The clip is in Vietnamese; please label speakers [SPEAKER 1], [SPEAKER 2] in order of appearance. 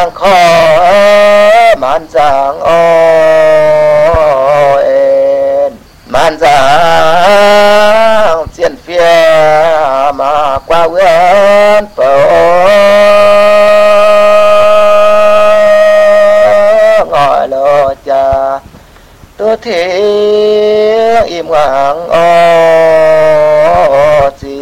[SPEAKER 1] giang khó man giang man giang xiên phía mà qua vườn phở ngồi lô cha tôi thế im ngang chi